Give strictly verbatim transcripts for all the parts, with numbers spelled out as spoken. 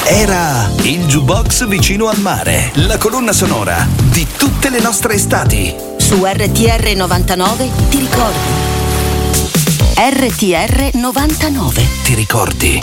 Era il Jukebox vicino al mare, la colonna sonora di tutte le nostre estati. Su R T R novantanove ti ricordi? R T R novantanove. Ti ricordi?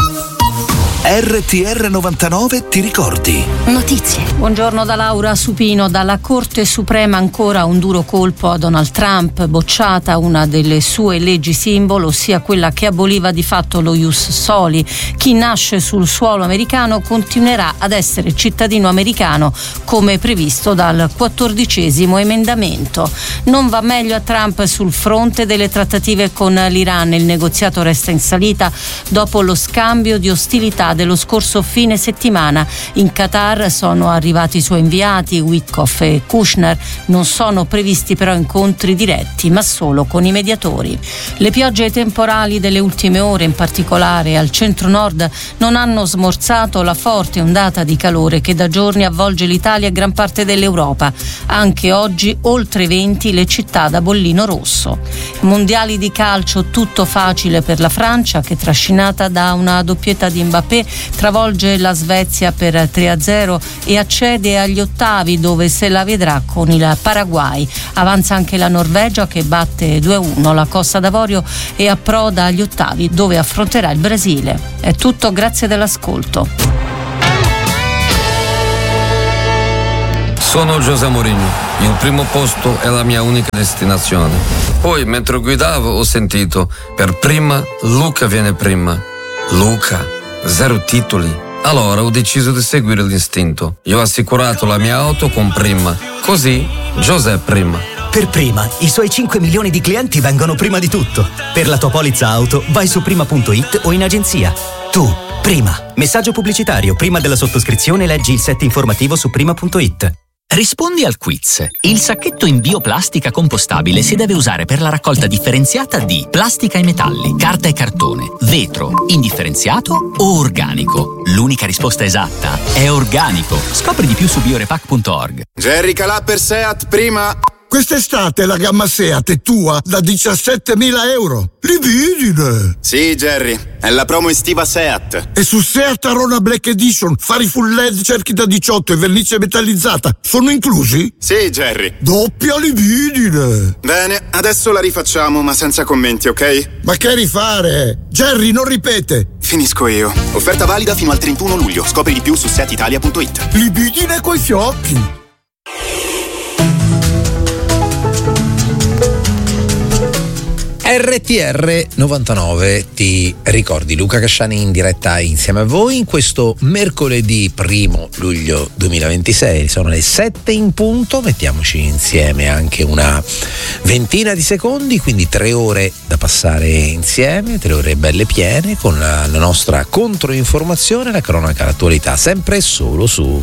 R T R novantanove ti ricordi? Notizie. Buongiorno da Laura Supino. Dalla Corte Suprema ancora un duro colpo a Donald Trump, bocciata una delle sue leggi simbolo, ossia quella che aboliva di fatto lo ius soli. Chi nasce sul suolo americano continuerà ad essere cittadino americano come previsto dal quattordicesimo emendamento. Non va meglio a Trump sul fronte delle trattative con l'Iran. Il negoziato resta in salita dopo lo scambio di ostilità dello scorso fine settimana. In Qatar sono arrivati i suoi inviati, Witkoff e Kushner. Non sono previsti però incontri diretti, ma solo con i mediatori. Le piogge temporali delle ultime ore, in particolare al centro-nord, non hanno smorzato la forte ondata di calore che da giorni avvolge l'Italia e gran parte dell'Europa. Anche oggi oltre venti le città da bollino rosso. Mondiali di calcio, tutto facile per la Francia, che trascinata da una doppietta di Mbappé travolge la Svezia per tre a zero e accede agli ottavi, dove se la vedrà con il Paraguay. Avanza anche la Norvegia, che batte due a uno la Costa d'Avorio e approda agli ottavi, dove affronterà il Brasile. È tutto, grazie dell'ascolto. Sono José Mourinho, il primo posto è la mia unica destinazione. Poi, mentre guidavo, ho sentito: per prima Luca viene prima. Luca, zero titoli. Allora ho deciso di seguire l'istinto. Io ho assicurato la mia auto con Prima. Così José prima. Per Prima, i suoi cinque milioni di clienti vengono prima di tutto. Per la tua polizza auto, vai su prima punto it o in agenzia. Tu, Prima. Messaggio pubblicitario. Prima della sottoscrizione leggi il set informativo su prima punto it. Rispondi al quiz. Il sacchetto in bioplastica compostabile si deve usare per la raccolta differenziata di plastica e metalli, carta e cartone, vetro, indifferenziato o organico. L'unica risposta esatta è organico. Scopri di più su biorepac punto org. Jerry Calà per Seat Prima. Quest'estate la gamma Seat è tua da diciassettemila euro. Libidine! Sì, Jerry, è la promo estiva Seat. E su Seat Arona Black Edition, fari full L E D, cerchi da diciotto e vernice metallizzata sono inclusi? Sì, Jerry. Doppia libidine! Bene, adesso la rifacciamo, ma senza commenti, ok? Ma che rifare? Jerry, non ripete! Finisco io. Offerta valida fino al trentuno luglio. Scopri di più su seat italia punto it. Libidine coi fiocchi! R T R novantanove ti ricordi, Luca Casciani in diretta insieme a voi in questo mercoledì primo luglio duemilaventisei. Sono le sette in punto, mettiamoci insieme anche una ventina di secondi, quindi tre ore da passare insieme, tre ore belle piene con la, la nostra controinformazione, la cronaca, l'attualità, sempre e solo su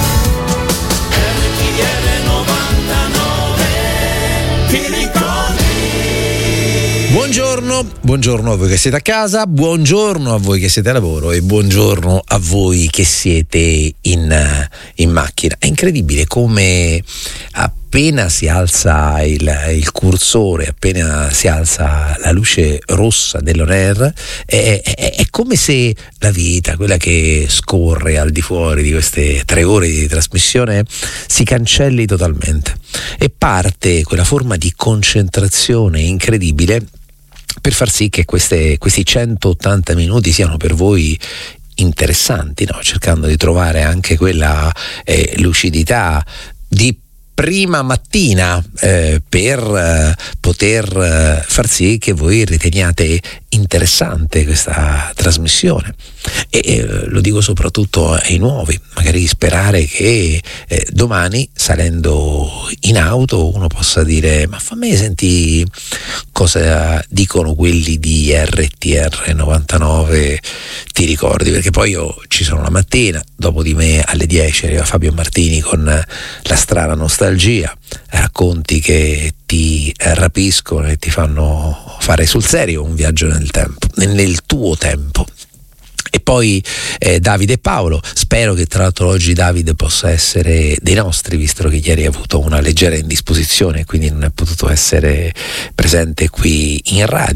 Buongiorno, buongiorno a voi che siete a casa, buongiorno a voi che siete a lavoro e buongiorno a voi che siete in, in macchina. È incredibile come appena si alza il, il cursore, appena si alza la luce rossa dell'on air, è, è, è come se la vita, quella che scorre al di fuori di queste tre ore di trasmissione, si cancelli totalmente e parte quella forma di concentrazione incredibile per far sì che queste, questi centottanta minuti siano per voi interessanti, no? Cercando di trovare anche quella eh, lucidità di prima mattina eh, per eh, poter eh, far sì che voi riteniate interessante questa trasmissione e eh, lo dico soprattutto ai nuovi, magari sperare che eh, domani salendo in auto uno possa dire: ma fammi senti cosa dicono quelli di R T R novantanove, ti ricordi? Perché poi io ci sono la mattina, dopo di me alle dieci arriva Fabio Martini con La strana nostalgia, racconti che ti rapiscono e ti fanno fare sul serio un viaggio nel tempo, nel tuo tempo. E poi eh, Davide e Paolo, spero che tra l'altro oggi Davide possa essere dei nostri, visto che ieri ha avuto una leggera indisposizione e quindi non è potuto essere presente qui in radio.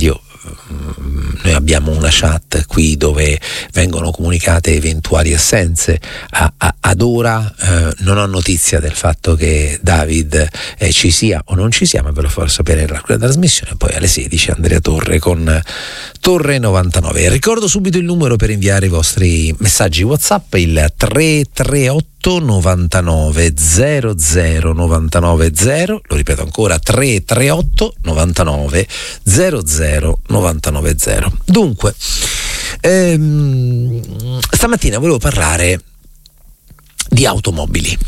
noi abbiamo una chat qui dove vengono comunicate eventuali assenze. A, a, ad ora eh, non ho notizia del fatto che David eh, ci sia o non ci sia, ma ve lo farò sapere nella trasmissione. Poi alle sedici Andrea Torre con Torre novantanove. Ricordo subito il numero per inviare i vostri messaggi WhatsApp, il tre tre otto novantanove zero zero novantanove zero, lo ripeto ancora, tre tre otto novantanove zero zero novantanove zero. Dunque, ehm, stamattina volevo parlare di automobili.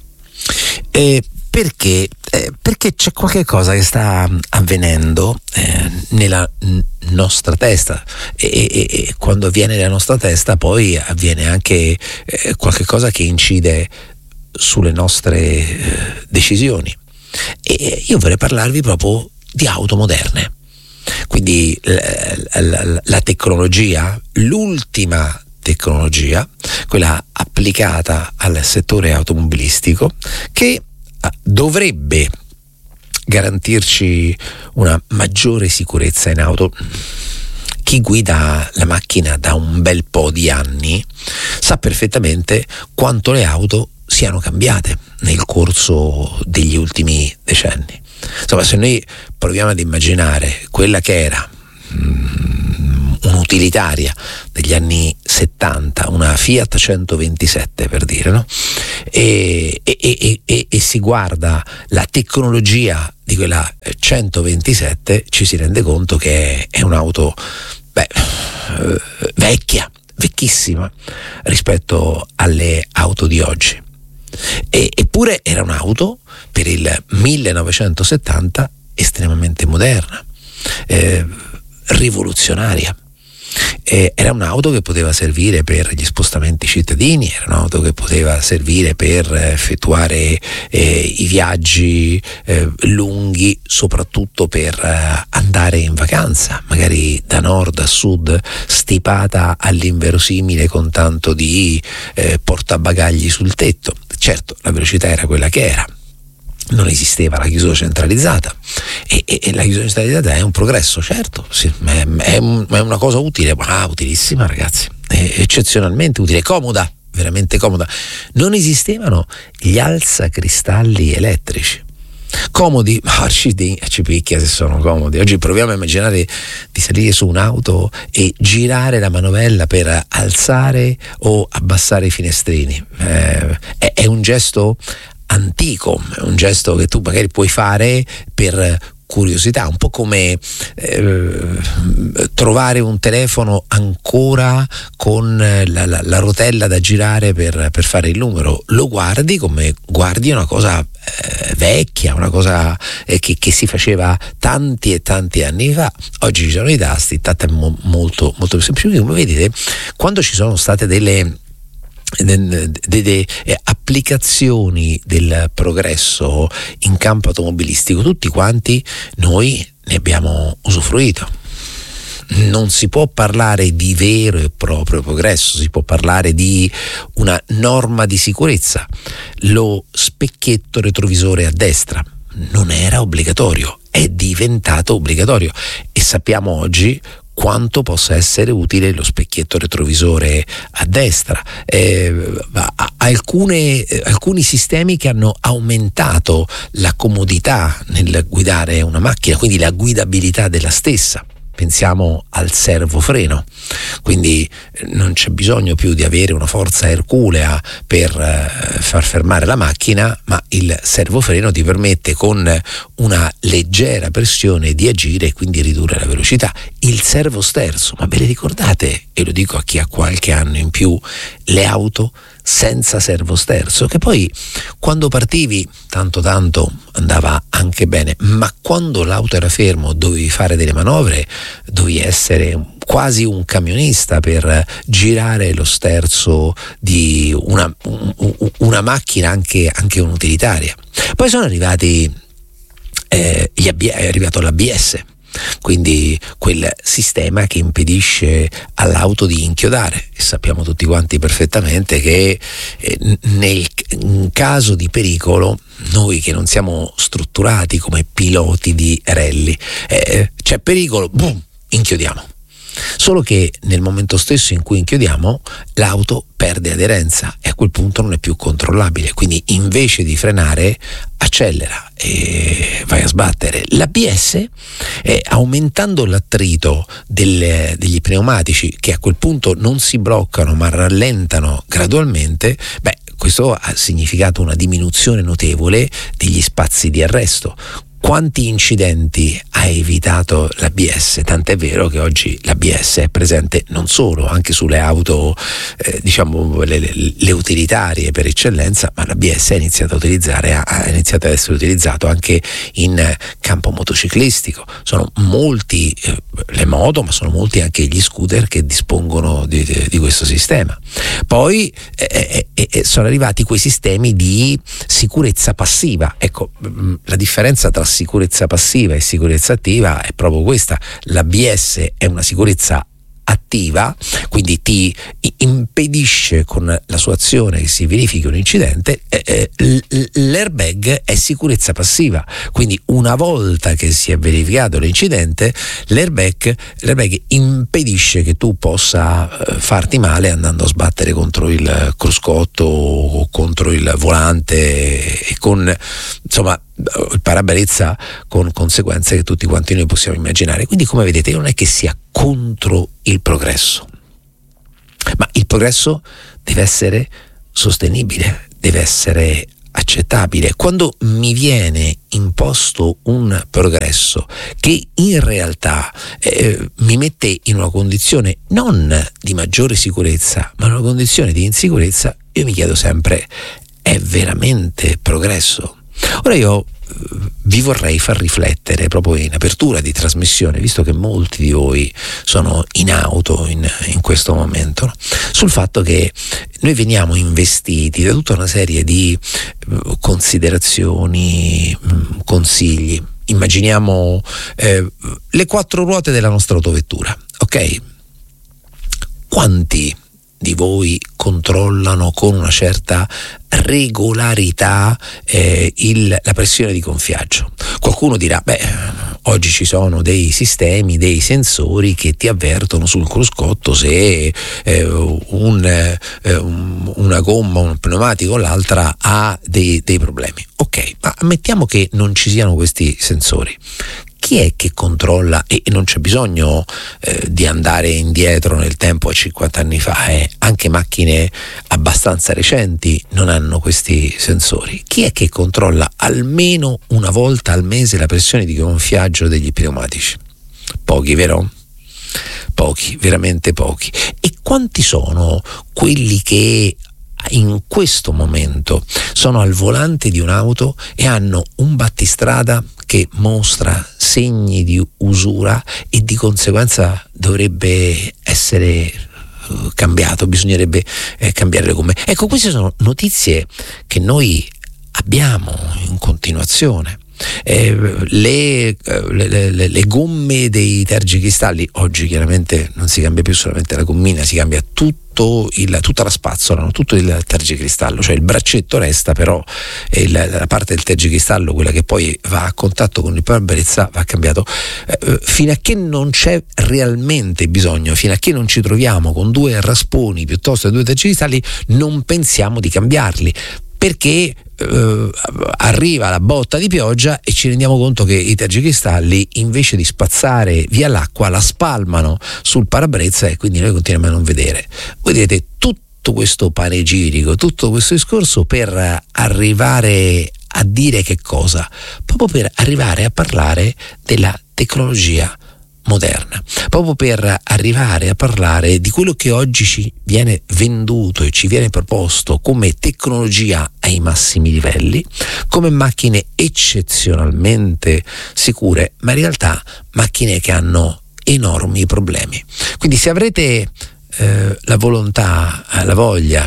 Eh, perché? Eh, perché c'è qualche cosa che sta avvenendo eh, nella n- nostra testa e, e, e quando avviene nella nostra testa poi avviene anche eh, qualche cosa che incide sulle nostre eh, decisioni. E io vorrei parlarvi proprio di auto moderne, quindi la, la, la tecnologia, l'ultima tecnologia, quella applicata al settore automobilistico, che dovrebbe garantirci una maggiore sicurezza in auto. Chi guida la macchina da un bel po' di anni sa perfettamente quanto le auto siano cambiate nel corso degli ultimi decenni. Insomma, se noi proviamo ad immaginare quella che era mm, un'utilitaria degli anni settanta, una Fiat centoventisette per dire, no? E, e, e, e, e si guarda la tecnologia di quella centoventisette, ci si rende conto che è un'auto beh, vecchia, vecchissima rispetto alle auto di oggi. E, eppure era un'auto per il millenovecentosettanta estremamente moderna, eh, rivoluzionaria. Eh, era un'auto che poteva servire per gli spostamenti cittadini, era un'auto che poteva servire per effettuare eh, i viaggi eh, lunghi, soprattutto per eh, andare in vacanza, magari da nord a sud, stipata all'inverosimile con tanto di eh, portabagagli sul tetto. Certo, la velocità era quella che era, non esisteva la chiusura centralizzata e, e, e la chiusura centralizzata è un progresso, certo, sì, è, è, un, è una cosa utile, ma utilissima, ragazzi, è eccezionalmente utile, comoda, veramente comoda. Non esistevano gli alzacristalli elettrici. Comodi, ma ci, ci picchia se sono comodi. Oggi proviamo a immaginare di salire su un'auto e girare la manovella per alzare o abbassare i finestrini. Eh, è, è un gesto antico, è un gesto che tu magari puoi fare per curiosità, un po' come eh, trovare un telefono ancora con la, la, la rotella da girare per, per fare il numero. Lo guardi come guardi una cosa eh, vecchia, una cosa eh, che, che si faceva tanti e tanti anni fa. Oggi ci sono i tasti, tanto è mo, molto, molto più semplice. Come vedete, quando ci sono state delle delle applicazioni del progresso in campo automobilistico, tutti quanti noi ne abbiamo usufruito. Non si può parlare di vero e proprio progresso, si può parlare di una norma di sicurezza. Lo specchietto retrovisore a destra non era obbligatorio, è diventato obbligatorio e sappiamo oggi quanto possa essere utile lo specchietto retrovisore a destra. Eh, alcune, alcuni sistemi che hanno aumentato la comodità nel guidare una macchina, quindi la guidabilità della stessa. Pensiamo al servofreno, quindi non c'è bisogno più di avere una forza erculea per eh, far fermare la macchina, ma il servofreno ti permette con una leggera pressione di agire e quindi ridurre la velocità. Il servosterzo, ma ve le ricordate? E lo dico a chi ha qualche anno in più, le auto senza servosterzo, che poi quando partivi tanto tanto andava anche bene, ma quando l'auto era fermo dovevi fare delle manovre, dovevi essere quasi un camionista per girare lo sterzo di una, una macchina, anche, anche un'utilitaria. Poi sono arrivati eh, gli A B, è arrivato l'A B S, quindi quel sistema che impedisce all'auto di inchiodare, e sappiamo tutti quanti perfettamente che eh, nel in caso di pericolo noi che non siamo strutturati come piloti di rally, eh, c'è pericolo, boom, inchiodiamo. Solo che nel momento stesso in cui inchiodiamo, l'auto perde aderenza e a quel punto non è più controllabile, quindi invece di frenare accelera e vai a sbattere. L'A B S, eh, aumentando l'attrito del, degli pneumatici, che a quel punto non si bloccano ma rallentano gradualmente, beh, questo ha significato una diminuzione notevole degli spazi di arresto. Quanti incidenti ha evitato l'A B S? Tant'è vero che oggi l'A B S è presente non solo anche sulle auto, eh, diciamo le, le, le utilitarie per eccellenza, ma l'A B S è iniziato a utilizzare, ha iniziato ad essere utilizzato anche in campo motociclistico. Sono molti eh, le moto, ma sono molti anche gli scooter che dispongono di, di, di questo sistema. Poi eh, eh, sono arrivati quei sistemi di sicurezza passiva. Ecco, la differenza tra sicurezza passiva e sicurezza attiva è proprio questa. L'A B S è una sicurezza attiva, quindi ti impedisce con la sua azione che si verifichi un incidente. eh, l'airbag è sicurezza passiva, quindi una volta che si è verificato l'incidente, l'airbag, l'airbag impedisce che tu possa farti male andando a sbattere contro il cruscotto o contro il volante e con, insomma, il parabrezza, con conseguenze che tutti quanti noi possiamo immaginare. Quindi, come vedete, non è che sia contro il progresso, ma il progresso deve essere sostenibile, deve essere accettabile. Quando mi viene imposto un progresso che in realtà eh, mi mette in una condizione non di maggiore sicurezza, ma in una condizione di insicurezza, io mi chiedo sempre: è veramente progresso? Ora io vi vorrei far riflettere proprio in apertura di trasmissione, visto che molti di voi sono in auto in, in questo momento, no? Sul fatto che noi veniamo investiti da tutta una serie di considerazioni, consigli. Immaginiamo eh, le quattro ruote della nostra autovettura, ok? Quanti di voi controllano con una certa regolarità eh, il, la pressione di gonfiaggio? Qualcuno dirà: beh, oggi ci sono dei sistemi, dei sensori che ti avvertono sul cruscotto se eh, un, eh, un, una gomma, un pneumatico o l'altra ha dei, dei problemi. Ok, ma ammettiamo che non ci siano questi sensori. Chi è che controlla? E non c'è bisogno eh, di andare indietro nel tempo a cinquanta anni fa, eh. Anche macchine abbastanza recenti non hanno questi sensori. Chi è che controlla almeno una volta al mese la pressione di gonfiaggio degli pneumatici? Pochi, vero? Pochi, veramente pochi. E quanti sono quelli che in questo momento sono al volante di un'auto e hanno un battistrada che mostra segni di usura e di conseguenza dovrebbe essere uh, cambiato, bisognerebbe eh, cambiare le gomme? Ecco, queste sono notizie che noi abbiamo in continuazione. Eh, le, le, le, le gomme dei tergicristalli, oggi chiaramente non si cambia più solamente la gommina, si cambia tutto il, tutta la spazzola, no? Tutto il tergicristallo, cioè il braccetto resta, però eh, la, la parte del tergicristallo, quella che poi va a contatto con il parabrezza, va cambiato. Eh, fino a che non c'è realmente bisogno, fino a che non ci troviamo con due rasponi piuttosto che due tergicristalli, non pensiamo di cambiarli, perché Uh, arriva la botta di pioggia e ci rendiamo conto che i tergicristalli, invece di spazzare via l'acqua, la spalmano sul parabrezza e quindi noi continuiamo a non vedere. Vedete, tutto questo panegirico, tutto questo discorso per arrivare a dire che cosa? Proprio per arrivare a parlare della tecnologia moderna, proprio per arrivare a parlare di quello che oggi ci viene venduto e ci viene proposto come tecnologia ai massimi livelli, come macchine eccezionalmente sicure, ma in realtà macchine che hanno enormi problemi. Quindi se avrete eh, la volontà, la voglia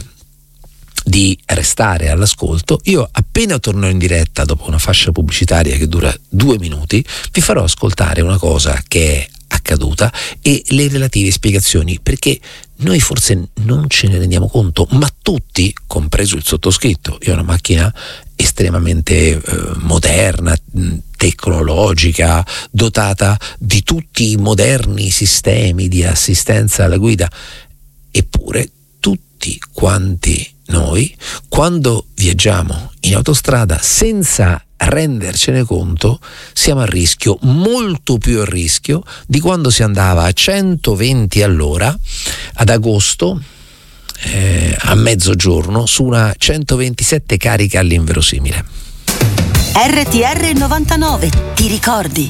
di restare all'ascolto, io appena torno in diretta dopo una fascia pubblicitaria che dura due minuti vi farò ascoltare una cosa che è accaduta e le relative spiegazioni, perché noi forse non ce ne rendiamo conto, ma tutti, compreso il sottoscritto. Io ho una macchina estremamente eh, moderna, tecnologica, dotata di tutti i moderni sistemi di assistenza alla guida. Eppure tutti quanti noi, quando viaggiamo in autostrada senza rendercene conto, siamo a rischio, molto più a rischio di quando si andava a centoventi all'ora ad agosto eh, a mezzogiorno su una centoventisette carica all'inverosimile. R T R novantanove, ti ricordi?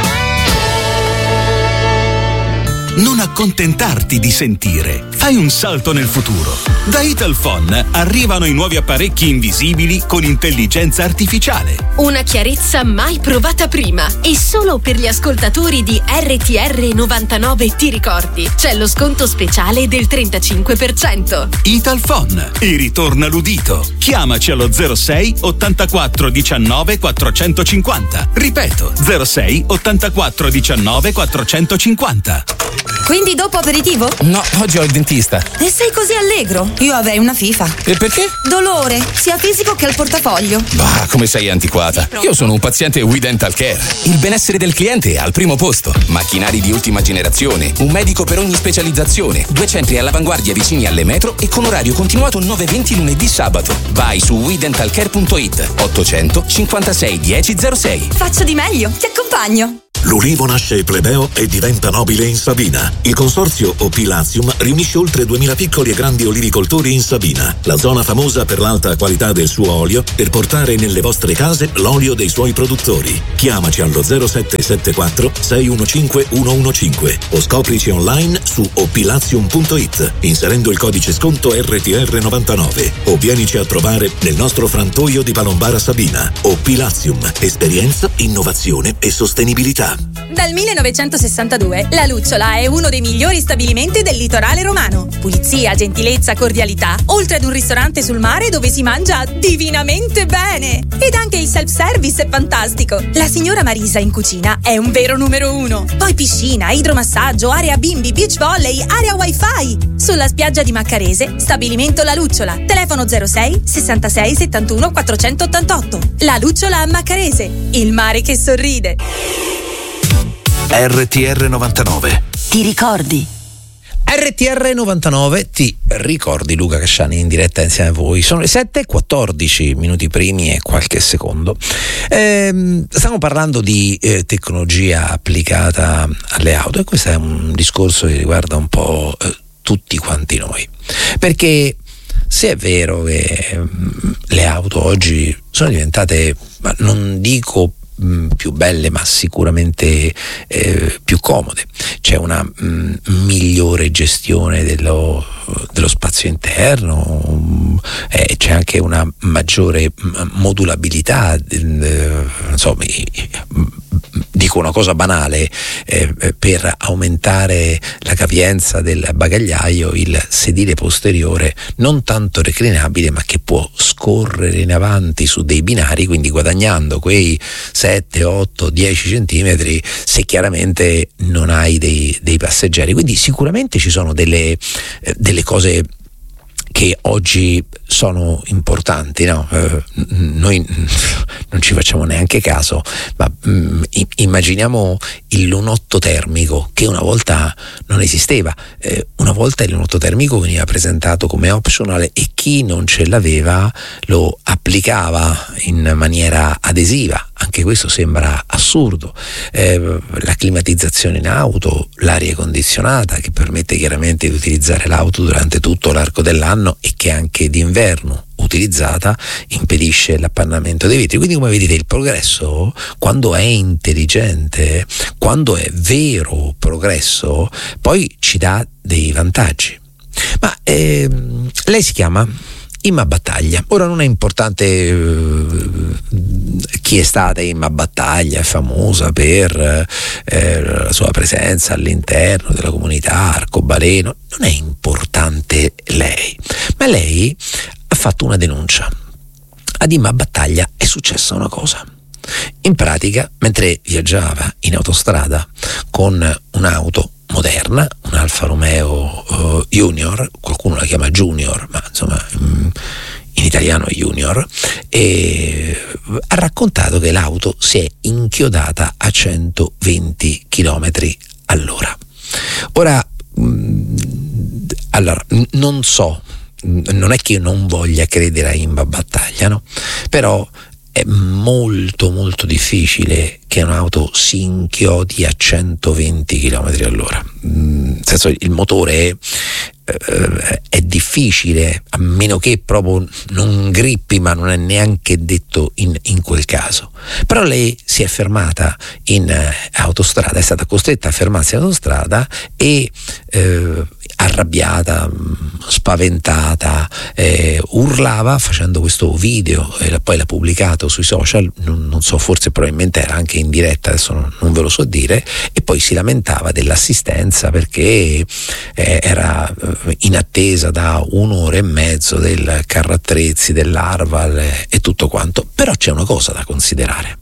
Non accontentarti di sentire, fai un salto nel futuro. Da Italphone arrivano i nuovi apparecchi invisibili con intelligenza artificiale. Una chiarezza mai provata prima. E solo per gli ascoltatori di R T R novantanove ti ricordi, c'è lo sconto speciale del trentacinque per cento. Italphone e ritorna l'udito. Chiamaci allo zero sei ottantaquattro diciannove quattrocentocinquanta. Ripeto, zero sei ottantaquattro diciannove quattrocentocinquanta. Quindi dopo aperitivo? No, oggi ho il dentista. E sei così allegro? Io avrei una FIFA. E perché? Dolore, sia fisico che al portafoglio. Bah, come sei antiquata. Io sono un paziente We Dental Care. Il benessere del cliente è al primo posto. Macchinari di ultima generazione, un medico per ogni specializzazione, due centri all'avanguardia vicini alle metro e con orario continuato nove venti lunedì sabato. Vai su we dental care punto it. ottocento cinquantasei dieci zero sei. Faccio di meglio, ti accompagno. L'ulivo nasce plebeo e diventa nobile in Sabina. Il consorzio O P Latium riunisce oltre duemila piccoli e grandi olivicoltori in Sabina, la zona famosa per l'alta qualità del suo olio, per portare nelle vostre case l'olio dei suoi produttori. Chiamaci allo zero sette sette quattro sei uno cinque uno uno cinque o scoprici online su o p latium punto it inserendo il codice sconto R T R novantanove o vienici a trovare nel nostro frantoio di Palombara Sabina. O P Latium, esperienza, innovazione e sostenibilità. Dal millenovecentosessantadue la Lucciola è uno dei migliori stabilimenti del litorale romano. Pulizia, gentilezza, cordialità, oltre ad un ristorante sul mare dove si mangia divinamente bene. Ed anche il self-service è fantastico. La signora Marisa in cucina è un vero numero uno. Poi piscina, idromassaggio, area bimbi, beach volley, area wifi. Sulla spiaggia di Maccarese, stabilimento La Lucciola. Telefono zero sei sessantasei settantuno quattrocentottantotto. La Lucciola a Maccarese, il mare che sorride. R T R novantanove. Ti ricordi? R T R novantanove, ti ricordi? Luca Casciani in diretta insieme a voi. Sono le sette e quattordici minuti primi e qualche secondo. Ehm, stiamo parlando di eh, tecnologia applicata alle auto, e questo è un discorso che riguarda un po' eh, tutti quanti noi. Perché se è vero che mh, le auto oggi sono diventate, ma non dico più belle, ma sicuramente eh, più comode, c'è una mh, migliore gestione dello, dello spazio interno, eh, c'è anche una maggiore modulabilità, eh, non so, mi, dico una cosa banale, eh, per aumentare la capienza del bagagliaio, il sedile posteriore non tanto reclinabile ma che può scorrere in avanti su dei binari, quindi guadagnando quei sette, otto, dieci centimetri se chiaramente non hai dei, dei passeggeri. Quindi sicuramente ci sono delle, eh, delle cose che oggi sono importanti, no? Eh, noi non ci facciamo neanche caso, ma mh, immaginiamo il lunotto termico che una volta non esisteva. Eh, una volta il lunotto termico veniva presentato come optional e chi non ce l'aveva lo applicava in maniera adesiva. Anche questo sembra assurdo. Eh, la climatizzazione in auto, l'aria condizionata che permette chiaramente di utilizzare l'auto durante tutto l'arco dell'anno e che anche d'inverno utilizzata impedisce l'appannamento dei vetri. Quindi, come vedete, il progresso, quando è intelligente, quando è vero progresso, poi ci dà dei vantaggi. Ma ehm, lei si chiama Imma Battaglia. Ora non è importante eh, chi è stata Imma Battaglia, è famosa per eh, la sua presenza all'interno della comunità arcobaleno, non è importante lei, ma lei ha fatto una denuncia. Ad Imma Battaglia è successa una cosa. In pratica, mentre viaggiava in autostrada con un'auto moderna, un Alfa Romeo uh, Junior, qualcuno la chiama Junior, ma insomma mh, in italiano Junior, e ha raccontato che l'auto si è inchiodata a centoventi chilometri all'ora. Ora, mh, allora, non so, non è che io non voglia credere a Imba Battaglia, no? Però è molto molto difficile che un'auto si inchiodi a centoventi chilometri all'ora. Nel senso, il motore è, è difficile, a meno che proprio non grippi, ma non è neanche detto in, in quel caso. Però lei si è fermata in autostrada, è stata costretta a fermarsi in autostrada e eh, arrabbiata, spaventata, eh, urlava facendo questo video e poi l'ha pubblicato sui social, non, non so, forse probabilmente era anche in diretta, adesso non, non ve lo so dire, e poi si lamentava dell'assistenza perché eh, era in attesa da un'ora e mezzo del carro attrezzi, dell'Arval eh, e tutto quanto. Però c'è una cosa da considerare: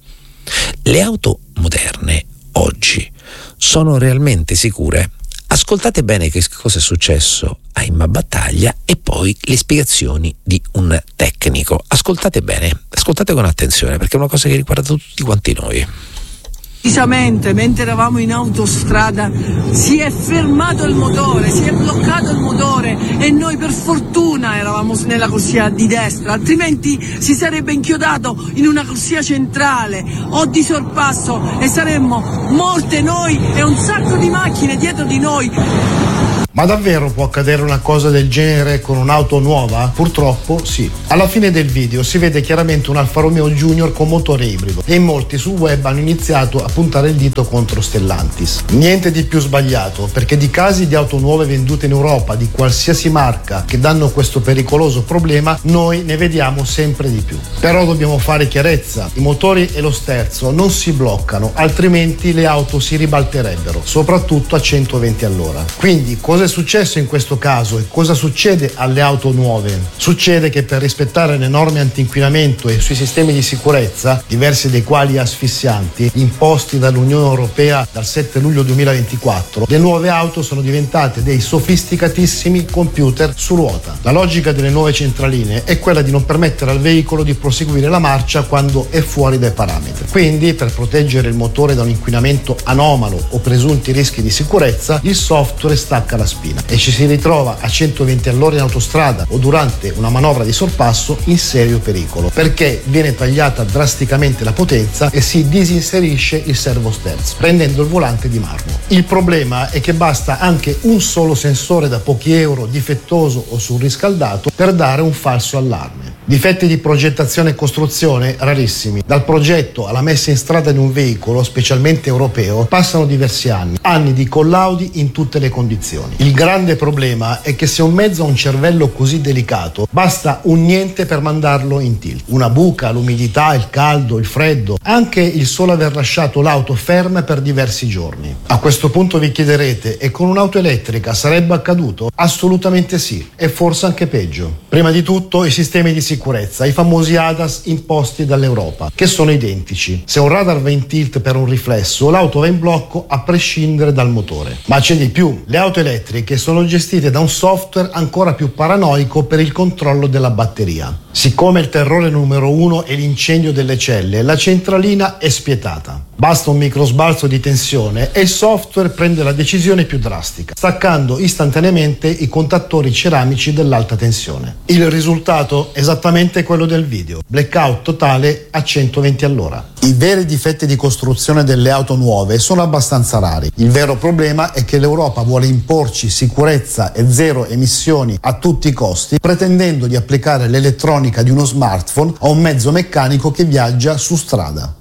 le auto moderne oggi sono realmente sicure? Ascoltate bene che cosa è successo a Imma Battaglia e poi le spiegazioni di un tecnico. Ascoltate bene, ascoltate con attenzione, perché è una cosa che riguarda tutti quanti noi. Precisamente mentre eravamo in autostrada si è fermato il motore, si è bloccato il motore e noi per fortuna eravamo nella corsia di destra, altrimenti si sarebbe inchiodato in una corsia centrale o di sorpasso e saremmo morte noi e un sacco di macchine dietro di noi. Ma davvero può accadere una cosa del genere con un'auto nuova? Purtroppo sì. Alla fine del video si vede chiaramente un Alfa Romeo Junior con motore ibrido e in molti sul web hanno iniziato a puntare il dito contro Stellantis. Niente di più sbagliato, perché di casi di auto nuove vendute in Europa di qualsiasi marca che danno questo pericoloso problema noi ne vediamo sempre di più. Però dobbiamo fare chiarezza: i motori e lo sterzo non si bloccano, altrimenti le auto si ribalterebbero, soprattutto a centoventi all'ora. Quindi cosa è successo in questo caso e cosa succede alle auto nuove? Succede che per rispettare le norme antinquinamento e sui sistemi di sicurezza, diversi dei quali asfissianti, imposti dall'Unione Europea dal sette luglio duemilaventiquattro, le nuove auto sono diventate dei sofisticatissimi computer su ruota. La logica delle nuove centraline è quella di non permettere al veicolo di proseguire la marcia quando è fuori dai parametri. Quindi, per proteggere il motore da un inquinamento anomalo o presunti rischi di sicurezza, il software stacca la spina e ci si ritrova a centoventi all'ora in autostrada o durante una manovra di sorpasso in serio pericolo, perché viene tagliata drasticamente la potenza e si disinserisce il servosterzo, rendendo il volante di marmo. Il problema è che basta anche un solo sensore da pochi euro difettoso o surriscaldato per dare un falso allarme. Difetti di progettazione e costruzione rarissimi. Dal progetto alla messa in strada di un veicolo, specialmente europeo, passano diversi anni, anni di collaudi in tutte le condizioni. Il grande problema è che se un mezzo ha un cervello così delicato, basta un niente per mandarlo in tilt. Una buca, l'umidità, il caldo, il freddo, anche il solo aver lasciato l'auto ferma per diversi giorni. A questo punto vi chiederete: e con un'auto elettrica sarebbe accaduto? Assolutamente sì, e forse anche peggio. Prima di tutto i sistemi di sicurezza, i famosi A D A S imposti dall'Europa, che sono identici. Se un radar va in tilt per un riflesso, l'auto va in blocco a prescindere dal motore. Ma c'è di più: le auto elettriche sono gestite da un software ancora più paranoico per il controllo della batteria. Siccome il terrore numero uno è l'incendio delle celle, la centralina è spietata. Basta un microsbalzo di tensione e il software prende la decisione più drastica, staccando istantaneamente i contattori ceramici dell'alta tensione. Il risultato è esattamente quello del video: blackout totale a centoventi all'ora. I veri difetti di costruzione delle auto nuove sono abbastanza rari. Il vero problema è che l'Europa vuole imporci sicurezza e zero emissioni a tutti i costi, pretendendo di applicare l'elettronica di uno smartphone a un mezzo meccanico che viaggia su strada.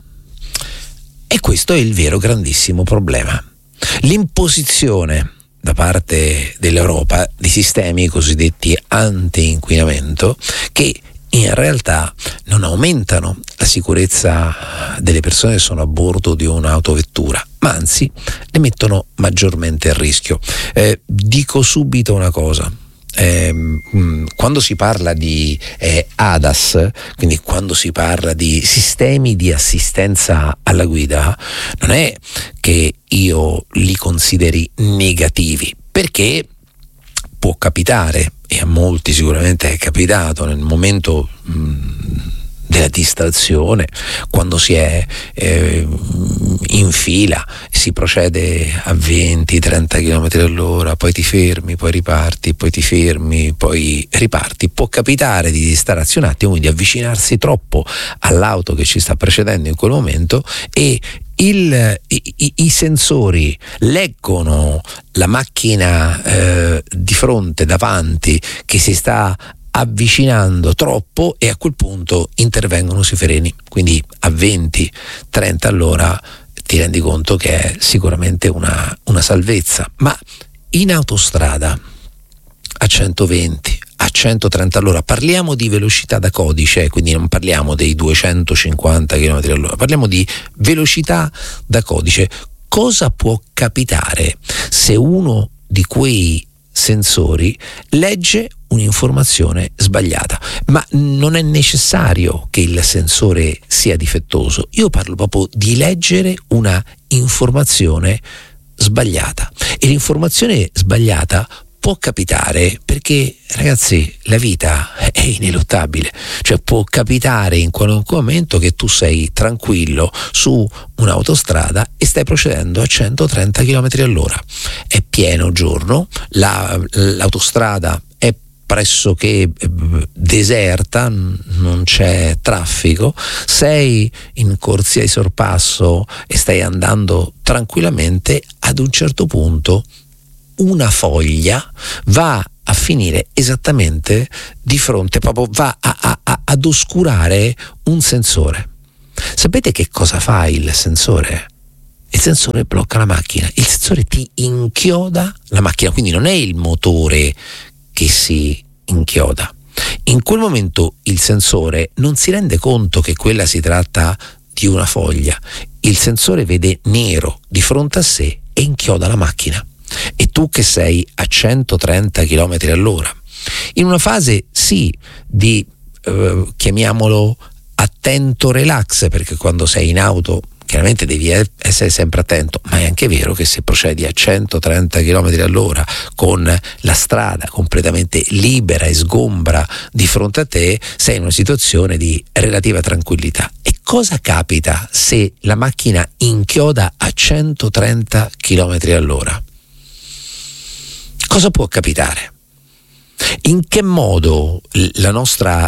E questo è il vero grandissimo problema: l'imposizione da parte dell'Europa di sistemi cosiddetti anti-inquinamento che in realtà non aumentano la sicurezza delle persone che sono a bordo di un'autovettura, ma anzi le mettono maggiormente a rischio. Eh, dico subito una cosa: Eh, quando si parla di eh, A D A S, quindi quando si parla di sistemi di assistenza alla guida, non è che io li consideri negativi, perché può capitare e a molti sicuramente è capitato nel momento mh, della distrazione, quando si è eh, in fila, si procede a venti trenta chilometri all'ora, poi ti fermi, poi riparti, poi ti fermi, poi riparti. Può capitare di distrarsi un attimo, di avvicinarsi troppo all'auto che ci sta precedendo in quel momento e Il, i, i sensori leggono la macchina eh, di fronte, davanti, che si sta avvicinando troppo e a quel punto intervengono sui freni. Quindi a venti trenta all'ora ti rendi conto che è sicuramente una, una salvezza. Ma in autostrada a centoventi, a centotrenta all'ora, parliamo di velocità da codice, quindi non parliamo dei duecentocinquanta chilometri all'ora, parliamo di velocità da codice. Cosa può capitare se uno di quei sensori legge un'informazione sbagliata? Ma non è necessario che il sensore sia difettoso, io parlo proprio di leggere una informazione sbagliata. E l'informazione sbagliata può capitare perché, ragazzi, la vita è ineluttabile, cioè può capitare in qualunque momento che tu sei tranquillo su un'autostrada e stai procedendo a centotrenta chilometri all'ora. È pieno giorno, la, l'autostrada è pressoché deserta, non c'è traffico, sei in corsia di sorpasso e stai andando tranquillamente. Ad un certo punto una foglia va a finire esattamente di fronte, proprio va a, a, a, ad oscurare un sensore. Sapete che cosa fa il sensore? Il sensore blocca la macchina, il sensore ti inchioda la macchina, quindi non è il motore che si inchioda. In quel momento il sensore non si rende conto che quella si tratta di una foglia, il sensore vede nero di fronte a sé e inchioda la macchina. E tu che sei a centotrenta chilometri all'ora, in una fase sì di eh, chiamiamolo attento relax, perché quando sei in auto chiaramente devi essere sempre attento, ma è anche vero che se procedi a centotrenta chilometri all'ora con la strada completamente libera e sgombra di fronte a te, sei in una situazione di relativa tranquillità. E cosa capita se la macchina inchioda a centotrenta chilometri all'ora? Cosa può capitare? In che modo la nostra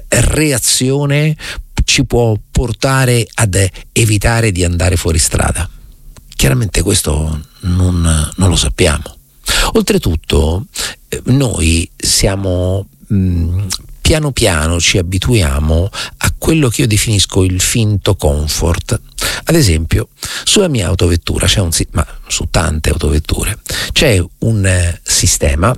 reazione ci può portare ad evitare di andare fuori strada? Chiaramente questo non, non lo sappiamo. Oltretutto noi siamo mh, piano piano ci abituiamo a quello che io definisco il finto comfort. Ad esempio, sulla mia autovettura c'è un ma su tante autovetture c'è un eh, sistema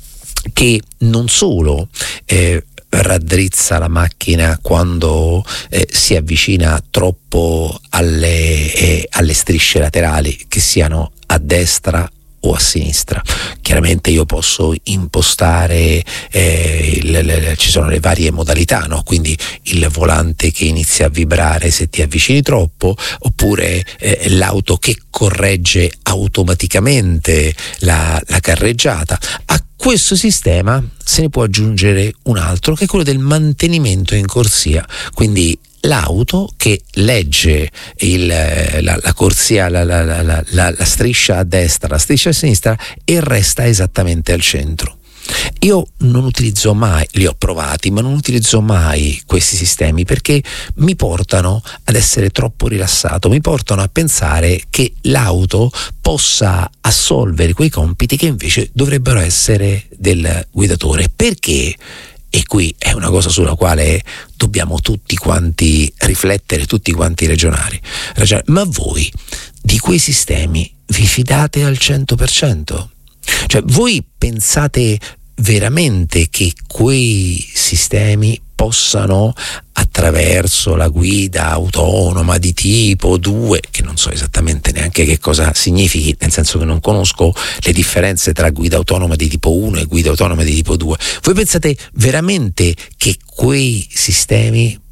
che non solo eh, raddrizza la macchina quando eh, si avvicina troppo alle, eh, alle strisce laterali, che siano a destra o a sinistra. Chiaramente io posso impostare eh, il, il, ci sono le varie modalità, no? Quindi il volante che inizia a vibrare se ti avvicini troppo, oppure eh, l'auto che corregge automaticamente la, la carreggiata. A questo sistema se ne può aggiungere un altro, che è quello del mantenimento in corsia, quindi l'auto che legge il, la, la corsia, la, la, la, la, la striscia a destra, la striscia a sinistra e resta esattamente al centro. Io non utilizzo mai, li ho provati, ma non utilizzo mai questi sistemi perché mi portano ad essere troppo rilassato, mi portano a pensare che l'auto possa assolvere quei compiti che invece dovrebbero essere del guidatore. Perché? E qui è una cosa sulla quale dobbiamo tutti quanti riflettere, tutti quanti ragionare. Ma voi di quei sistemi vi fidate al cento per cento? Cioè, voi pensate veramente che quei sistemi possano, attraverso la guida autonoma di tipo due, che non so esattamente neanche che cosa significhi, nel senso che non conosco le differenze tra guida autonoma di tipo uno e guida autonoma di tipo due, voi pensate veramente che quei sistemi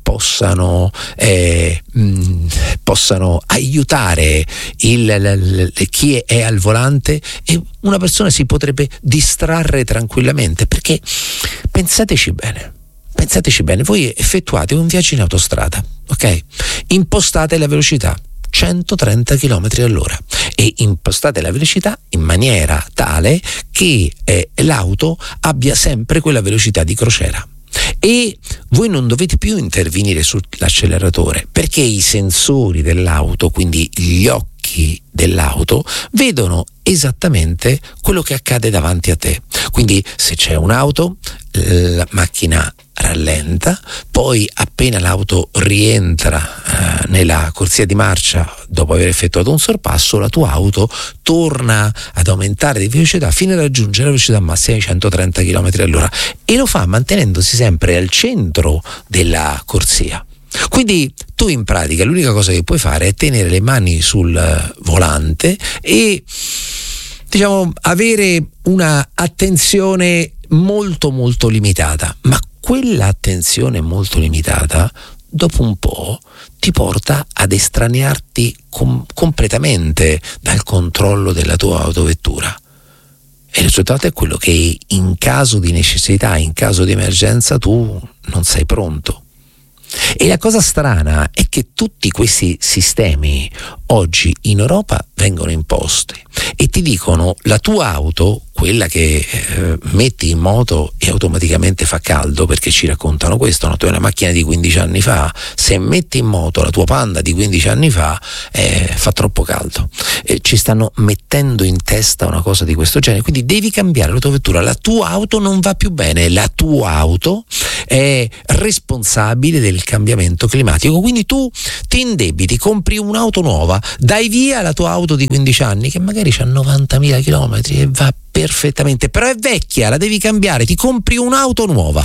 possano, eh, mh, possano aiutare il, il, il, chi è al volante, e una persona si potrebbe distrarre tranquillamente, perché pensateci bene. Pensateci bene, voi effettuate un viaggio in autostrada, ok? Impostate la velocità centotrenta chilometri all'ora e impostate la velocità in maniera tale che eh, l'auto abbia sempre quella velocità di crociera. E voi non dovete più intervenire sull'acceleratore, perché i sensori dell'auto, quindi gli occhi dell'auto, vedono esattamente quello che accade davanti a te. Quindi se c'è un'auto, la macchina rallenta, poi appena l'auto rientra eh, nella corsia di marcia dopo aver effettuato un sorpasso, la tua auto torna ad aumentare di velocità fino a raggiungere la velocità massima di centotrenta chilometri all'ora, e lo fa mantenendosi sempre al centro della corsia. Quindi tu in pratica l'unica cosa che puoi fare è tenere le mani sul volante e, diciamo, avere una attenzione molto molto limitata, ma quella attenzione molto limitata dopo un po' ti porta ad estranearti com- completamente dal controllo della tua autovettura, e il risultato è quello che in caso di necessità, in caso di emergenza, tu non sei pronto. E la cosa strana è che tutti questi sistemi oggi in Europa vengono imposti e ti dicono: la tua auto, quella che eh, metti in moto e automaticamente fa caldo, perché ci raccontano questo, no? Tu hai una macchina di quindici anni fa, se metti in moto la tua Panda di quindici anni fa eh, fa troppo caldo. Eh, ci stanno mettendo in testa una cosa di questo genere, quindi devi cambiare la tua vettura. La tua auto non va più bene, la tua auto è responsabile del cambiamento climatico, quindi tu ti indebiti, compri un'auto nuova, dai via la tua auto di quindici anni che magari ha novantamila chilometri e va perfettamente, però è vecchia, la devi cambiare, ti compri un'auto nuova.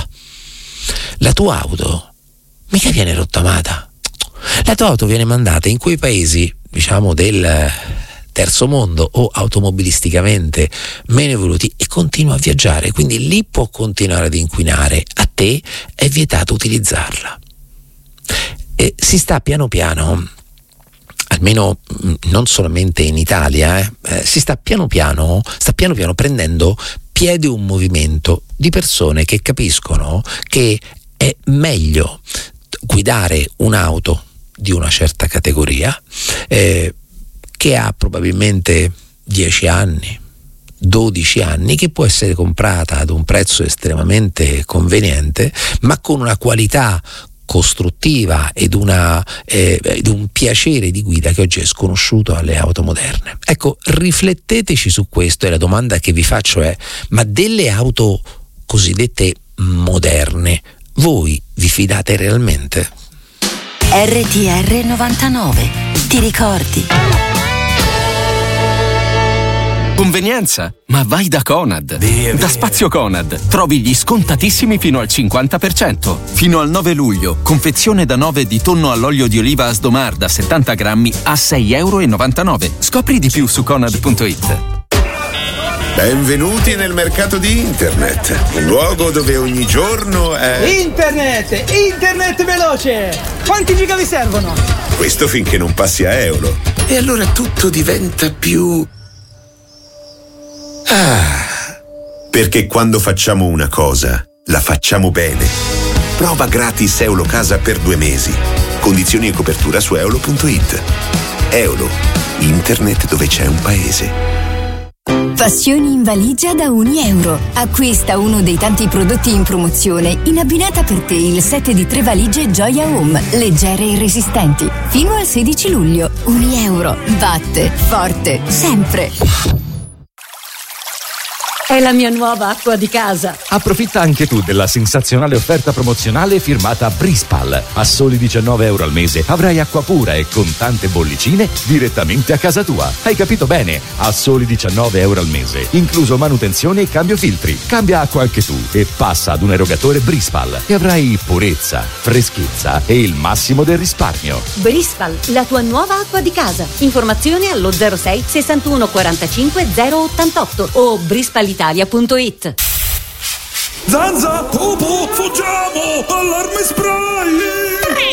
La tua auto mica viene rottamata, la tua auto viene mandata in quei paesi, diciamo, del terzo mondo o automobilisticamente meno evoluti, e continua a viaggiare, quindi lì può continuare ad inquinare, a te è vietato utilizzarla. E si sta piano piano, almeno non solamente in Italia, eh, eh, si sta piano piano, sta piano piano prendendo piede un movimento di persone che capiscono che è meglio guidare un'auto di una certa categoria eh, che ha probabilmente dieci anni, dodici anni, che può essere comprata ad un prezzo estremamente conveniente, ma con una qualità costruttiva ed, una, eh, ed un piacere di guida che oggi è sconosciuto alle auto moderne. Ecco, rifletteteci su questo, e la domanda che vi faccio è: ma delle auto cosiddette moderne voi vi fidate realmente? R T R novantanove, ti ricordi? Convenienza? Ma vai da Conad. Via, da Spazio Conad trovi gli scontatissimi fino al cinquanta per cento. Fino al nove luglio, confezione da nove di tonno all'olio di oliva Asdomar da settanta grammi a sei e novantanove euro. Scopri di più su conad punto it. Benvenuti nel mercato di internet, un luogo dove ogni giorno è... Internet! Internet veloce! Quanti giga vi servono? Questo finché non passi a euro. E allora tutto diventa più... Ah, perché quando facciamo una cosa, la facciamo bene. Prova gratis Eulocasa per due mesi. Condizioni e copertura su eolo punto it. Eolo, internet dove c'è un paese. Passioni in valigia da un euro. Acquista uno dei tanti prodotti in promozione in abbinata per te il set di tre valigie Gioia Home, leggere e resistenti. Fino al sedici luglio. Un euro. Batte forte sempre. È la mia nuova acqua di casa. Approfitta anche tu della sensazionale offerta promozionale firmata Brispal. A soli diciannove euro al mese avrai acqua pura e con tante bollicine direttamente a casa tua. Hai capito bene? A soli diciannove euro al mese, incluso manutenzione e cambio filtri. Cambia acqua anche tu e passa ad un erogatore Brispal e avrai purezza, freschezza e il massimo del risparmio. Brispal, la tua nuova acqua di casa. Informazioni allo zero sei sessantuno quarantacinque zero ottantotto o brispal italia punto it. Zanza, topo, fuggiamo, allarme spray!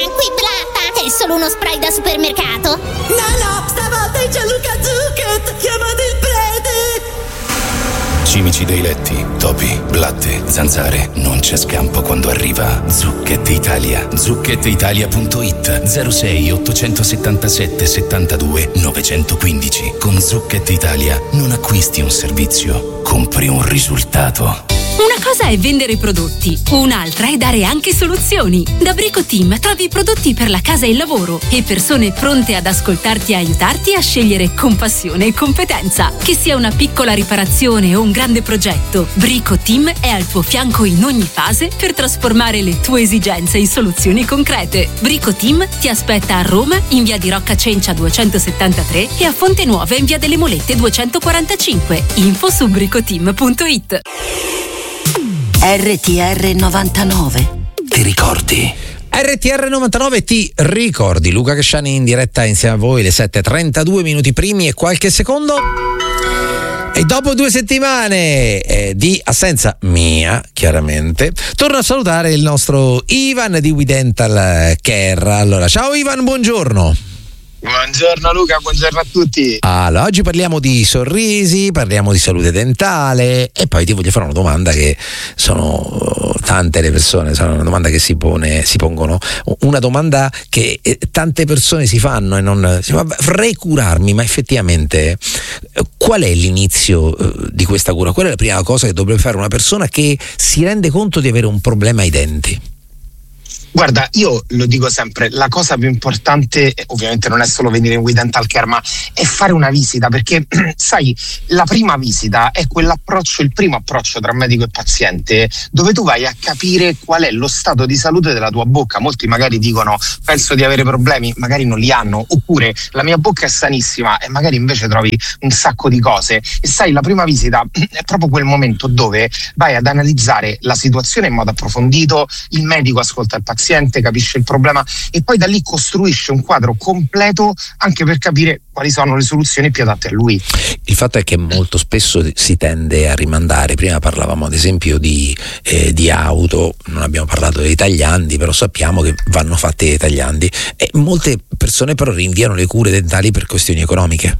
solo uno spray da supermercato? No, no, stavolta è Gianluca Zucchet! Chiamate il prete! Cimici dei letti, topi, blatte, zanzare, non c'è scampo quando arriva Zucchet Italia. zucchet italia punto it zero sei ottocentosettantasette settantadue novecentoquindici. Con Zucchet Italia non acquisti un servizio, compri un risultato. Una cosa è vendere prodotti, un'altra è dare anche soluzioni. Da Brico Team trovi prodotti per la casa e il lavoro e persone pronte ad ascoltarti e aiutarti a scegliere con passione e competenza. Che sia una piccola riparazione o un grande progetto, Brico Team è al tuo fianco in ogni fase per trasformare le tue esigenze in soluzioni concrete. Brico Team ti aspetta a Roma in via di Rocca Cencia duecentosettantatré e a Fonte Nuova in via delle Molette duecentoquarantacinque. Info su bricoteam punto it. R T R novantanove. Ti ricordi? R T R novantanove ti ricordi. Luca Casciani in diretta insieme a voi, le sette e trentadue minuti primi e qualche secondo. E dopo due settimane eh, di assenza mia, chiaramente, torno a salutare il nostro Ivan di We Dental Care. Allora, ciao Ivan, buongiorno. Buongiorno Luca, buongiorno a tutti. Allora, oggi parliamo di sorrisi, parliamo di salute dentale e poi ti voglio fare una domanda che sono tante le persone, sono una domanda che si pone, si pongono, una domanda che tante persone si fanno e non si fa, vorrei curarmi, ma effettivamente qual è l'inizio di questa cura? Qual è la prima cosa che dovrebbe fare una persona che si rende conto di avere un problema ai denti? Guarda, io lo dico sempre, la cosa più importante ovviamente non è solo venire in We Dental Care, ma è fare una visita, perché sai, la prima visita è quell'approccio, il primo approccio tra medico e paziente, dove tu vai a capire qual è lo stato di salute della tua bocca. Molti magari dicono penso di avere problemi, magari non li hanno, oppure la mia bocca è sanissima e magari invece trovi un sacco di cose. E sai, la prima visita è proprio quel momento dove vai ad analizzare la situazione in modo approfondito, il medico ascolta il paziente, capisce il problema e poi da lì costruisce un quadro completo anche per capire quali sono le soluzioni più adatte a lui. Il fatto è che molto spesso si tende a rimandare. Prima parlavamo ad esempio di, eh, di auto, non abbiamo parlato dei tagliandi, però sappiamo che vanno fatti dei tagliandi e molte persone però rinviano le cure dentali per questioni economiche.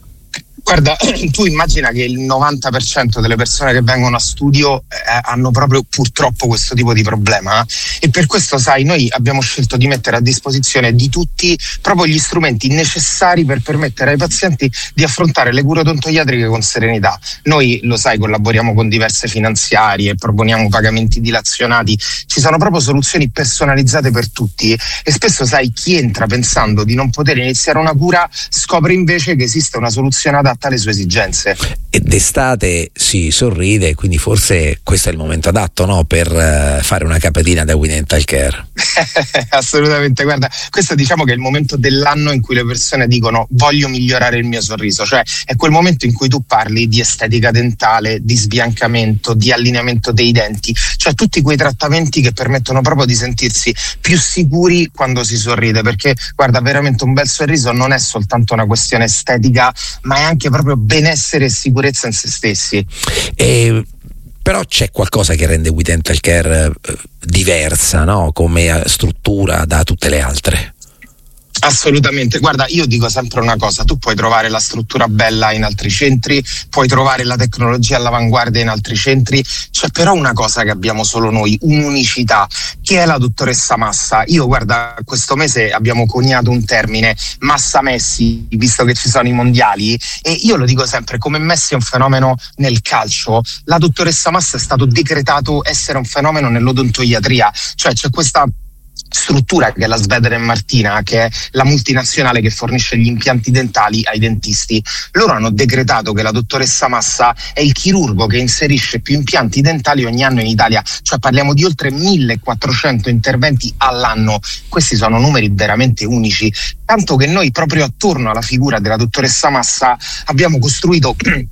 Guarda, tu immagina che il novanta per cento delle persone che vengono a studio eh, hanno proprio purtroppo questo tipo di problema e per questo, sai, noi abbiamo scelto di mettere a disposizione di tutti proprio gli strumenti necessari per permettere ai pazienti di affrontare le cure odontoiatriche con serenità. Noi, lo sai, collaboriamo con diverse finanziarie, proponiamo pagamenti dilazionati, ci sono proprio soluzioni personalizzate per tutti e spesso, sai, chi entra pensando di non poter iniziare una cura scopre invece che esiste una soluzione adatta alle sue esigenze. E d'estate si sorride, quindi forse questo è il momento adatto, no? Per uh, fare una capatina da We Dental Care. Assolutamente, guarda, questo diciamo che è il momento dell'anno in cui le persone dicono voglio migliorare il mio sorriso, cioè è quel momento in cui tu parli di estetica dentale, di sbiancamento, di allineamento dei denti, cioè tutti quei trattamenti che permettono proprio di sentirsi più sicuri quando si sorride, perché guarda, veramente un bel sorriso non è soltanto una questione estetica, ma è anche proprio benessere e sicurezza in se stessi. E però c'è qualcosa che rende We Dental Care eh, diversa, no? Come struttura da tutte le altre. Assolutamente, guarda, io dico sempre una cosa, tu puoi trovare la struttura bella in altri centri, puoi trovare la tecnologia all'avanguardia in altri centri, c'è però una cosa che abbiamo solo noi, un'unicità, che è la dottoressa Massa. Io, guarda, questo mese abbiamo coniato un termine, Massa Messi, visto che ci sono i mondiali, e io lo dico sempre, come Messi è un fenomeno nel calcio, la dottoressa Massa è stato decretato essere un fenomeno nell'odontoiatria, cioè c'è questa struttura che è la Svedder and Martina, che è la multinazionale che fornisce gli impianti dentali ai dentisti. Loro hanno decretato che la dottoressa Massa è il chirurgo che inserisce più impianti dentali ogni anno in Italia, cioè parliamo di oltre millequattrocento interventi all'anno. Questi sono numeri veramente unici, tanto che noi proprio attorno alla figura della dottoressa Massa abbiamo costruito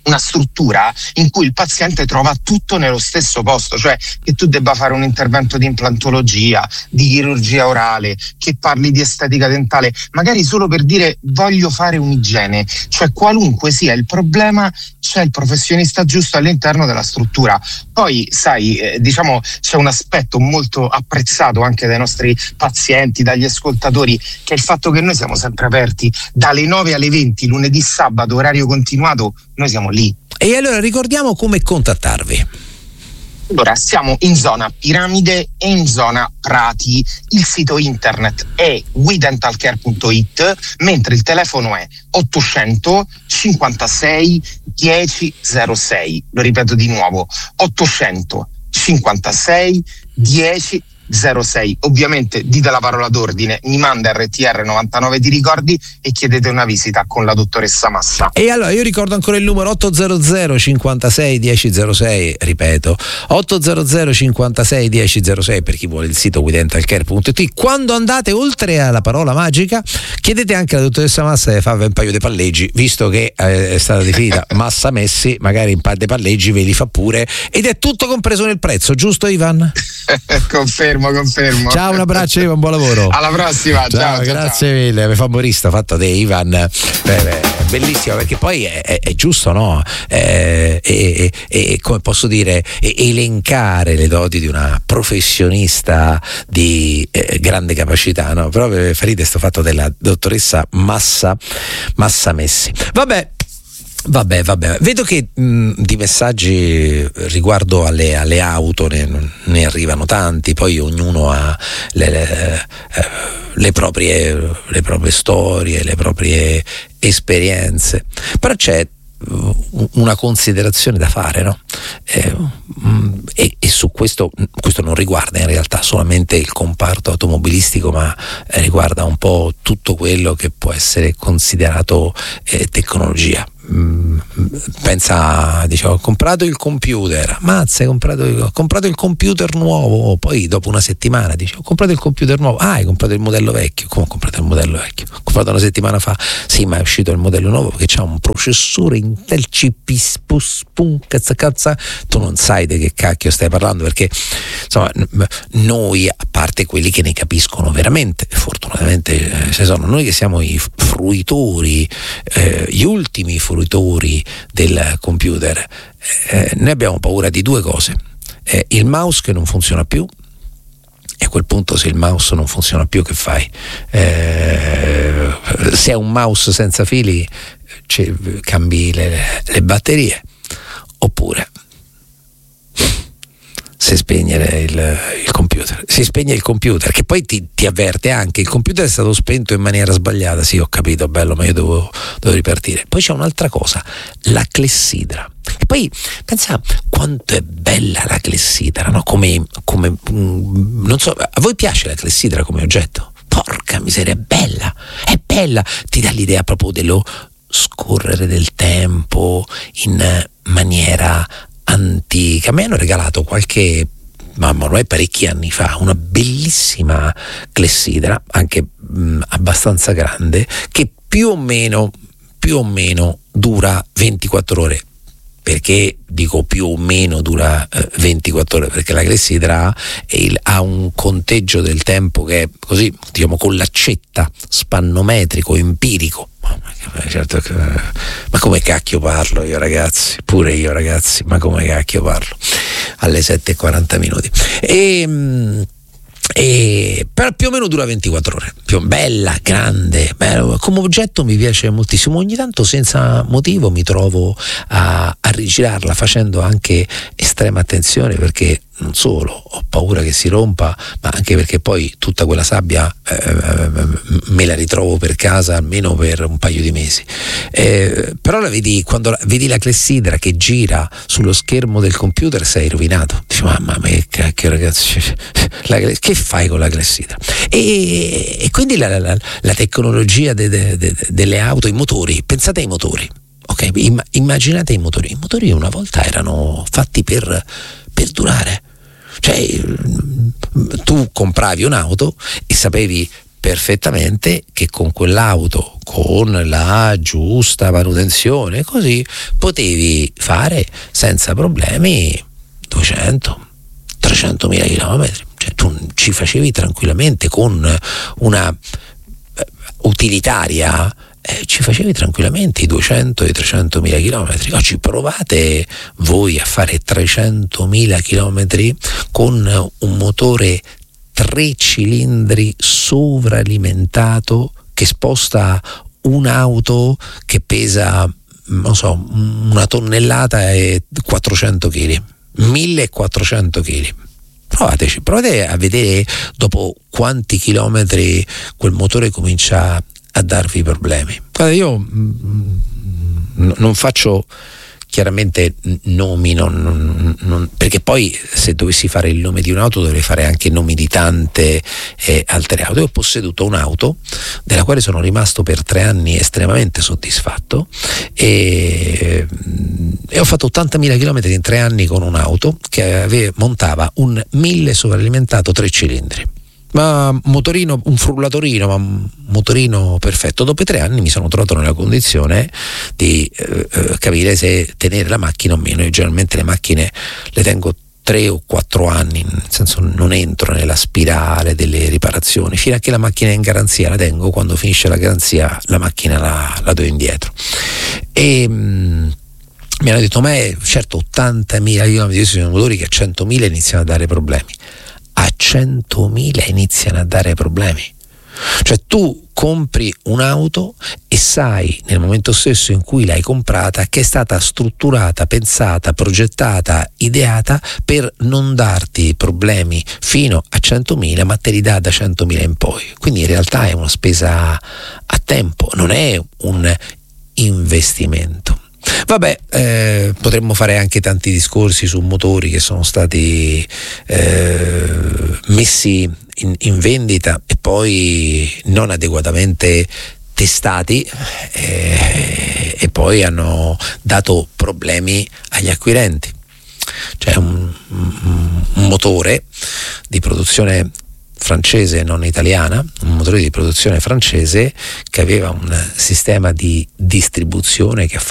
una struttura in cui il paziente trova tutto nello stesso posto, cioè che tu debba fare un intervento di implantologia, di chirurgia orale, che parli di estetica dentale, magari solo per dire voglio fare un'igiene, cioè qualunque sia il problema c'è il professionista giusto all'interno della struttura. Poi sai, eh, diciamo c'è un aspetto molto apprezzato anche dai nostri pazienti, dagli ascoltatori, che è il fatto che noi siamo sempre aperti dalle nove alle venti, lunedì, sabato, orario continuato, noi siamo lì. E allora ricordiamo come contattarvi. Allora, siamo in zona Piramide e in zona Prati. Il sito internet è we dental care punto it, mentre il telefono è ottocento cinquantasei dieci zero sei. Lo ripeto di nuovo, ottocento cinquantasei dieci zero sei. Ovviamente dite la parola d'ordine, mi manda R T R novantanove ti ricordi e chiedete una visita con la dottoressa Massa. E allora io ricordo ancora il numero ottocento cinquantasei dieci zero sei, ripeto ottocento cinquantasei dieci zero sei per chi vuole il sito we dental care punto it. Quando andate oltre alla parola magica chiedete anche alla dottoressa Massa di farvi un paio di palleggi, visto che è stata definita Massa Messi, magari un paio di palleggi ve li fa pure ed è tutto compreso nel prezzo, giusto Ivan? Confermo, confermo. Ciao, un abbraccio Ivan, buon lavoro. Alla prossima, ciao. Ciao, ciao grazie ciao. mille, mi fa morista fatta di Ivan. Beh, beh, bellissimo, perché poi è, è, è giusto, no? Eh, e, e, e come posso dire, elencare le doti di una professionista di eh, grande capacità, no? Proprio fa ridere sto fatto della dottoressa Massa Massa Messi. Vabbè. Vabbè, vabbè, vedo che mh, di messaggi riguardo alle, alle auto ne, ne arrivano tanti, poi ognuno ha le, le, le, proprie, le proprie storie, le proprie esperienze, però c'è una considerazione da fare, no? Eh, e, e su questo, questo non riguarda in realtà solamente il comparto automobilistico, ma riguarda un po' tutto quello che può essere considerato eh, tecnologia. Pensa, dicevo, ho comprato il computer, mazza, hai comprato, ho comprato il computer nuovo, poi dopo una settimana dice ho comprato il computer nuovo, ah hai comprato il modello vecchio, come ho comprato il modello vecchio? Ho comprato una settimana fa, sì ma è uscito il modello nuovo perché c'ha un processore Intel C P spus pum cazza cazza, tu non sai di che cacchio stai parlando, perché insomma noi, a parte quelli che ne capiscono veramente, fortunatamente eh, sono noi che siamo i fruitori, eh, gli ultimi fruitori del computer, eh, noi abbiamo paura di due cose: eh, il mouse che non funziona più, e a quel punto se il mouse non funziona più che fai? Eh, se è un mouse senza fili cambi le, le batterie, oppure se spegnere il, il computer, si spegne il computer, che poi ti, ti avverte anche il computer è stato spento in maniera sbagliata, sì ho capito, bello, ma io devo, devo ripartire. Poi c'è un'altra cosa, la clessidra, e poi pensa quanto è bella la clessidra, no? Come, come mh, non so, a voi piace la clessidra come oggetto? Porca miseria, è bella, è bella, ti dà l'idea proprio dello scorrere del tempo in maniera antica. A me hanno regalato qualche, ma ormai parecchi anni fa, una bellissima clessidra, anche mh, abbastanza grande, che più o meno più o meno dura ventiquattro ore. Perché dico più o meno dura eh, ventiquattro ore? Perché la clessidra ha, il, ha un conteggio del tempo che è così, diciamo, con l'accetta, spannometrico, empirico. Certo che, ma come cacchio parlo io ragazzi, pure io ragazzi, ma come cacchio parlo alle sette e quaranta minuti e, e però più o meno dura ventiquattro ore, più bella, grande, bello. Come oggetto mi piace moltissimo, ogni tanto senza motivo mi trovo a, a rigirarla facendo anche estrema attenzione, perché non solo ho paura che si rompa, ma anche perché poi tutta quella sabbia eh, me la ritrovo per casa almeno per un paio di mesi. Eh, però la vedi, quando la, vedi la clessidra che gira sullo schermo del computer, sei rovinato. Dici, mamma mia, che cacchio ragazzi, la, che fai con la clessidra? E, e quindi la, la, la tecnologia de, de, de, delle auto, i motori, pensate ai motori. Ok, immaginate i motori. I motori una volta erano fatti per, per durare. Cioè, tu compravi un'auto e sapevi perfettamente che con quell'auto, con la giusta manutenzione, così potevi fare senza problemi duecento trecentomila chilometri. Cioè, tu ci facevi tranquillamente con una utilitaria, eh, ci facevi tranquillamente i duecento e i trecentomila chilometri. Oggi provate voi a fare trecentomila chilometri con un motore tre cilindri sovralimentato che sposta un'auto che pesa, non so, una tonnellata e quattrocento chili, millequattrocento chili. Provateci, provate a vedere dopo quanti chilometri quel motore comincia a darvi problemi. Guarda, io mh, non faccio chiaramente nomi, non, non, non, perché poi se dovessi fare il nome di un'auto dovrei fare anche nomi di tante eh, altre auto. Io ho posseduto un'auto della quale sono rimasto per tre anni estremamente soddisfatto e, e ho fatto ottantamila chilometri in tre anni con un'auto che aveva, montava un mille sovralimentato tre cilindri. Ma motorino, un frullatorino, ma un motorino perfetto. Dopo i tre anni mi sono trovato nella condizione di eh, eh, capire se tenere la macchina o meno. Io generalmente le macchine le tengo tre o quattro anni, nel senso non entro nella spirale delle riparazioni. Fino a che la macchina è in garanzia la tengo, quando finisce la garanzia la macchina la, la do indietro. E mh, mi hanno detto, ma è certo ottantamila chilometri, sono motori che a centomila iniziano a dare problemi. A centomila iniziano a dare problemi. Cioè tu compri un'auto e sai nel momento stesso in cui l'hai comprata che è stata strutturata, pensata, progettata, ideata per non darti problemi fino a centomila, ma te li dà da centomila in poi. Quindi in realtà è una spesa a tempo, non è un investimento. Vabbè, eh, potremmo fare anche tanti discorsi su motori che sono stati eh, messi in, in vendita e poi non adeguatamente testati eh, e poi hanno dato problemi agli acquirenti. C'è un, un, un motore di produzione francese, non italiana, un motore di produzione francese che aveva un sistema di distribuzione che ha